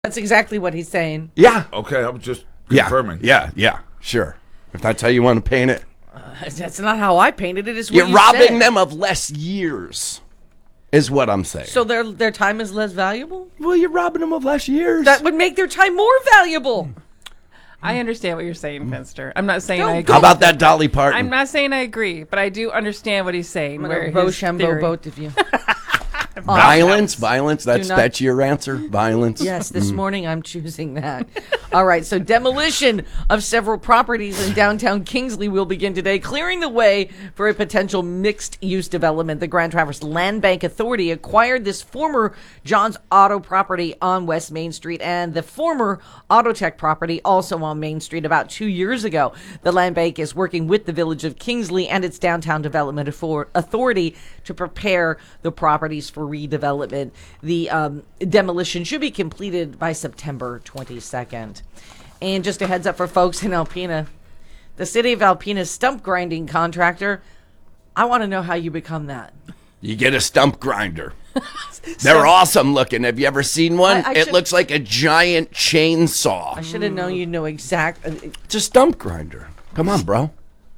That's exactly what he's saying. Yeah. Okay, I'm just Yeah. confirming. Yeah. Sure. If that's how you want to paint it. That's not how I painted it. It's what You're you robbing said. them of less years, is what I'm saying. So their time is less valuable? Well, you're robbing them of less years. That would make their time more valuable. I understand what you're saying, Finster. I'm not saying Don't- I agree. How about that Dolly Parton? I'm not saying I agree, but I do understand what he's saying. I'm Where going to his Rochambeau theory- both of you. Violence. Do not- That's your answer. Violence. Yes, this morning I'm choosing that. All right, so demolition of several properties in downtown Kingsley will begin today, clearing the way for a potential mixed-use development. The Grand Traverse Land Bank Authority acquired this former John's Auto property on West Main Street and the former Autotech property also on Main Street about 2 years ago. The land bank is working with the Village of Kingsley and its Downtown Development Authority to prepare the properties for redevelopment. The demolition should be completed by September 22nd. And just a heads up for folks in Alpena, the city of Alpena's stump grinding contractor, I want to know how you become that. You get a stump grinder. They're awesome looking. Have you ever seen one? I It should- looks like a giant chainsaw. I should have known you'd know exact. It's a stump grinder. Come on, bro.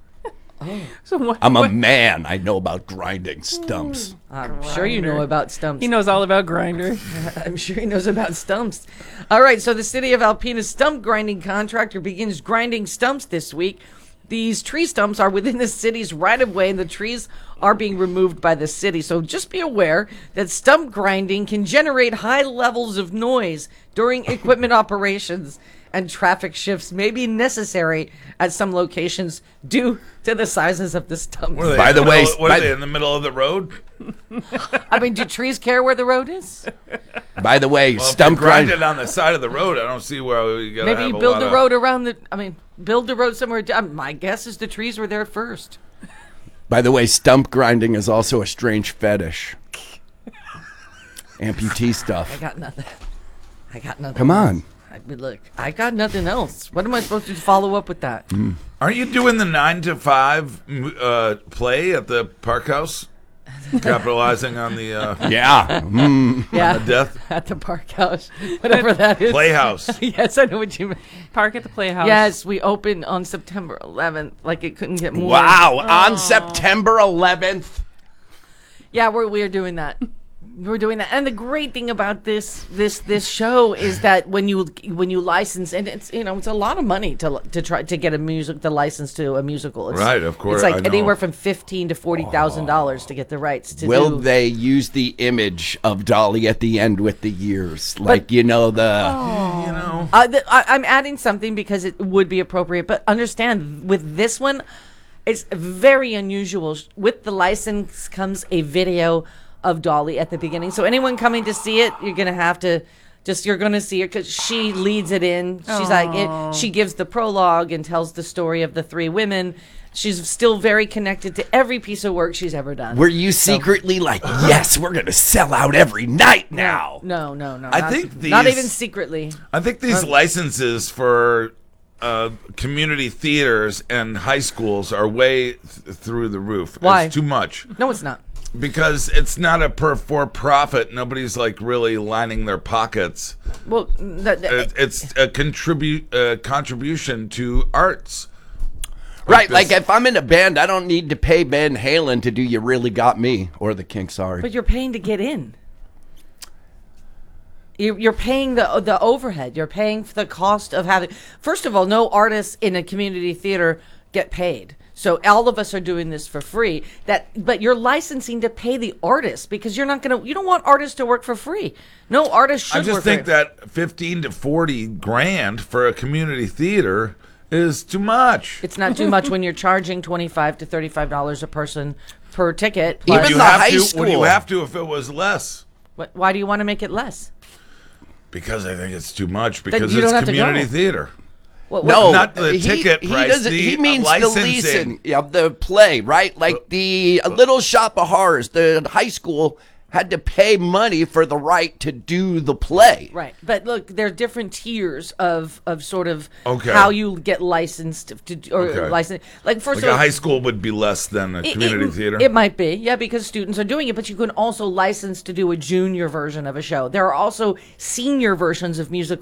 So what, I'm a man. I know about grinding stumps. I'm sure you know about stumps. he knows all about Grindr. I'm sure he knows about stumps. All right, so the city of Alpena's stump grinding contractor begins grinding stumps this week. These tree stumps are within the city's right-of-way, and the trees are being removed by the city. So just be aware that stump grinding can generate high levels of noise during equipment operations, and traffic shifts may be necessary at some locations due to the sizes of the stumps. What are they, By in the way, middle- what by- are they in the middle of the road? I mean, do trees care where the road is? By the way, Well, stump if you grind grinder. it on the side of the road, I don't see where we gotta Maybe have you a build lot the of- road around the. I mean, build the road somewhere. My guess is the trees were there first. By the way, stump grinding is also a strange fetish. Amputee I stuff. got nothing. I got nothing. Come on. I mean, look, I got nothing else. What am I supposed to follow up with that? Aren't you doing the 9 to 5 play at the Park House? Capitalizing on the Yeah. Yeah, death at the Park House, whatever that is. playhouse. Yes, I know what you mean. Park at the Playhouse. Yes, we opened on September 11th. Like it couldn't get more. Wow. On September 11th. Yeah, we're doing that. We're doing that, and the great thing about this show is that when you license, and it's it's a lot of money to try to get the license to a musical. It's, Right, of course, It's like I know. anywhere from $15,000 to $40,000 to get the rights to. Will do. they use the image of Dolly at the end with the years? Like, the... You know, I'm adding something because it would be appropriate, but understand with this one, it's very unusual. With the license comes a video of Dolly at the beginning. So anyone coming to see it, you're gonna have to you're gonna see her because she leads it in. She's she gives the prologue and tells the story of the three women. She's still very connected to every piece of work she's ever done. Were you secretly like, yes, we're going to sell out every night now? No. I not think not these- even secretly. I think these licenses for community theaters and high schools are way through the roof. Why? It's too much. No, it's not. Because it's not a for-profit. Nobody's like really lining their pockets. Well, It's a contribution to arts. Right, this- like if I'm in a band, I don't need to pay Van Halen to do You Really Got Me or The Kinks, sorry. but you're paying to get in. You're paying the overhead. You're paying for the cost of having. First of all, no artists in a community theater get paid. So all of us are doing this for free. But you're licensing to pay the artist because you don't want artists to work for free. No artist should I work just for think free. that 15 to 40 grand for a community theater is too much. It's not too much when you're charging $25 to $35 a person per ticket. Even Plus, you the have high to, school. Would you have to if it was less? why do you want to make it less? Because I think it's too much. Because you it's don't have to community go. theater. No, Not the ticket price, He the means the licensing. leasing of the play, right? Like the Little Shop of Horrors, the high school had to pay money for the right to do the play. Right, but look, there are different tiers of sort of Okay. how you get licensed Okay. licensed. Like first Like of a all, high school would be less than a community theater. It might be, yeah, because students are doing it, but you can also license to do a junior version of a show. There are also senior versions of musical